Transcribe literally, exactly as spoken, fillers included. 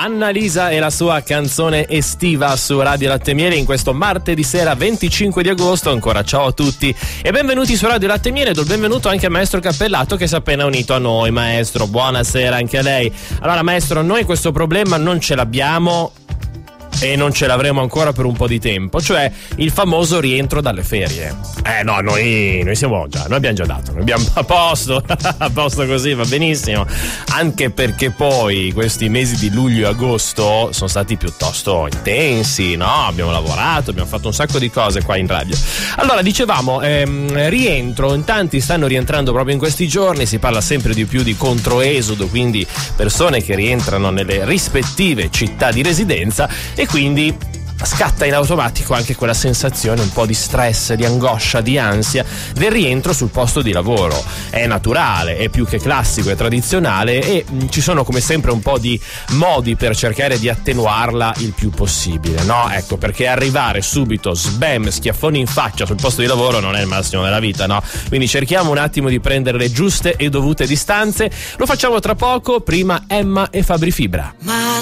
Annalisa e la sua canzone estiva su Radio Latte Miele in questo martedì sera venticinque di agosto. Ancora ciao a tutti e benvenuti su Radio Latte Miele. Do il benvenuto anche al maestro Cappellato che si è appena unito a noi. Maestro, buonasera anche a lei. Allora maestro, noi questo problema non ce l'abbiamo e non ce l'avremo ancora per un po' di tempo, cioè il famoso rientro dalle ferie. Eh no, noi, noi siamo già, noi abbiamo già dato, noi abbiamo a posto, a posto così, va benissimo, anche perché poi questi mesi di luglio e agosto sono stati piuttosto intensi, no? Abbiamo lavorato, abbiamo fatto un sacco di cose qua in radio. Allora, dicevamo, ehm, rientro, in tanti stanno rientrando proprio in questi giorni, si parla sempre di più di controesodo, quindi persone che rientrano nelle rispettive città di residenza e quindi scatta in automatico anche quella sensazione un po' di stress, di angoscia, di ansia del rientro sul posto di lavoro. È naturale, è più che classico, è tradizionale e mh, ci sono come sempre un po' di modi per cercare di attenuarla il più possibile, no? Ecco, perché arrivare subito, sbam, schiaffoni in faccia sul posto di lavoro non è il massimo della vita, no? Quindi cerchiamo un attimo di prendere le giuste e dovute distanze. Lo facciamo tra poco, prima Emma e Fabri Fibra. My